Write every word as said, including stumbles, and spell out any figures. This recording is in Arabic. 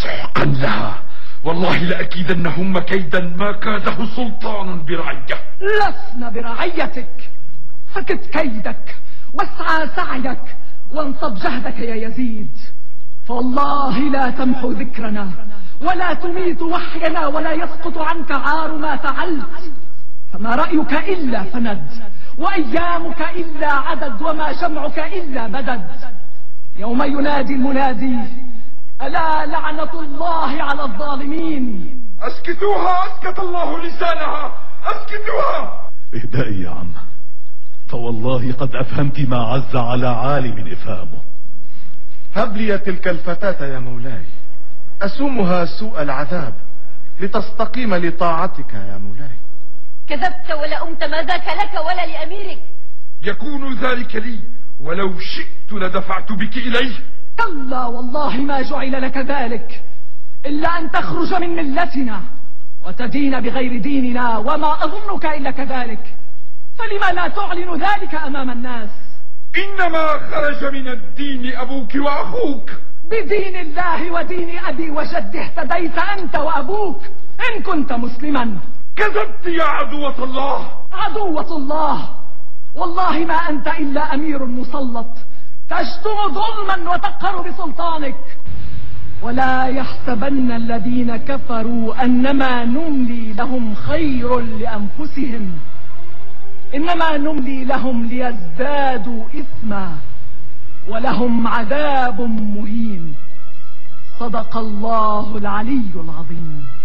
سحقا لها، والله لأكيدنهم كيدا ما كاده سلطان برعية. لسنا برعيتك، فكت كيدك واسعى سعيك وانصب جهدك يا يزيد، فوالله لا تمحو ذكرنا ولا تميت وحينا ولا يسقط عنك عار ما فعلت. فما رأيك إلا فند، وأيامك إلا عدد، وما جمعك إلا مدد. يوم ينادي المنادي ألا لعنة الله على الظالمين. أسكتوها، أسكت الله لسانها، أسكتوها. اهدئي يا عم، فوالله قد أفهمت ما عز على عالم إفهامه. هب لي تلك الفتاة يا مولاي، أسومها سوء العذاب لتستقيم لطاعتك يا مولاي. كذبت ولا أمت، ما ذاك لك ولا لأميرك. يكون ذلك لي، ولو شئت لدفعت بك إليه. كلا والله ما جعل لك ذلك إلا أن تخرج من ملتنا وتدين بغير ديننا، وما أظنك إلا كذلك، فلما لا تعلن ذلك أمام الناس؟ إنما خرج من الدين أبوك وأخوك. بدين الله ودين أبي وجدي اهتديت أنت وأبوك إن كنت مسلما. كذبت يا عدوة الله. عدوة الله؟ والله ما أنت إلا أمير مسلط تشتم ظلما وتقهر بسلطانك. ولا يحسبن الذين كفروا أنما نملي لهم خير لأنفسهم، إنما نملي لهم ليزدادوا إثما ولهم عذاب مهين. صدق الله العلي العظيم.